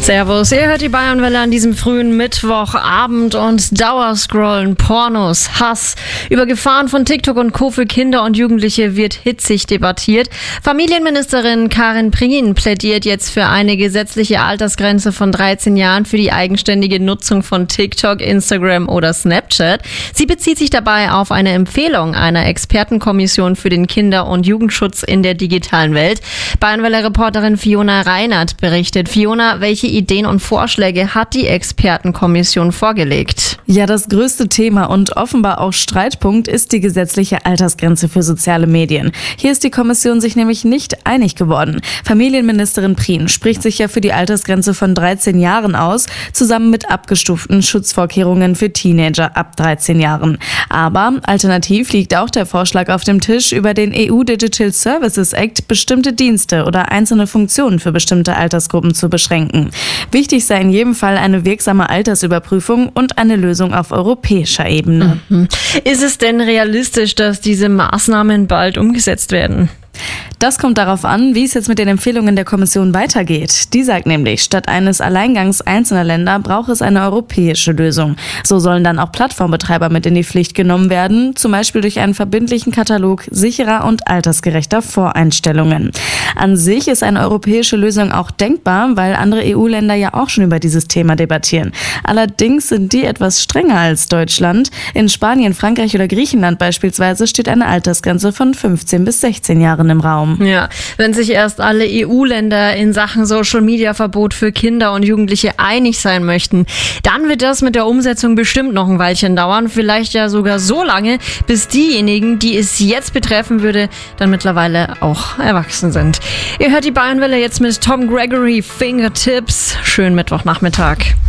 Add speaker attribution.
Speaker 1: Servus, ihr hört die Bayernwelle an diesem frühen Mittwochabend und Dauerscrollen, Pornos, Hass. Über Gefahren von TikTok und Co. für Kinder und Jugendliche wird hitzig debattiert. Familienministerin Karin Prien plädiert jetzt für eine gesetzliche Altersgrenze von 13 Jahren für die eigenständige Nutzung von TikTok, Instagram oder Snapchat. Sie bezieht sich dabei auf eine Empfehlung einer Expertenkommission für den Kinder- und Jugendschutz in der digitalen Welt. Bayernwelle-Reporterin Fiona Reinert berichtet. Fiona, welche Ideen und Vorschläge hat die Expertenkommission vorgelegt?
Speaker 2: Ja, das größte Thema und offenbar auch Streitpunkt ist die gesetzliche Altersgrenze für soziale Medien. Hier ist die Kommission sich nämlich nicht einig geworden. Familienministerin Prien spricht sich ja für die Altersgrenze von 13 Jahren aus, zusammen mit abgestuften Schutzvorkehrungen für Teenager ab 13 Jahren. Aber alternativ liegt auch der Vorschlag auf dem Tisch, über den EU Digital Services Act bestimmte Dienste oder einzelne Funktionen für bestimmte Altersgruppen zu beschränken. Wichtig sei in jedem Fall eine wirksame Altersüberprüfung und eine Lösung auf europäischer Ebene.
Speaker 1: Ist es denn realistisch, dass diese Maßnahmen bald umgesetzt werden?
Speaker 2: Das kommt darauf an, wie es jetzt mit den Empfehlungen der Kommission weitergeht. Die sagt nämlich, statt eines Alleingangs einzelner Länder braucht es eine europäische Lösung. So sollen dann auch Plattformbetreiber mit in die Pflicht genommen werden, zum Beispiel durch einen verbindlichen Katalog sicherer und altersgerechter Voreinstellungen. An sich ist eine europäische Lösung auch denkbar, weil andere EU-Länder ja auch schon über dieses Thema debattieren. Allerdings sind die etwas strenger als Deutschland. In Spanien, Frankreich oder Griechenland beispielsweise steht eine Altersgrenze von 15 bis 16 Jahren im Raum.
Speaker 1: Ja, wenn sich erst alle EU-Länder in Sachen Social-Media-Verbot für Kinder und Jugendliche einig sein möchten, dann wird das mit der Umsetzung bestimmt noch ein Weilchen dauern. Vielleicht ja sogar so lange, bis diejenigen, die es jetzt betreffen würde, dann mittlerweile auch erwachsen sind. Ihr hört die Bayernwelle jetzt mit Tom Gregory, Fingertips. Schönen Mittwochnachmittag.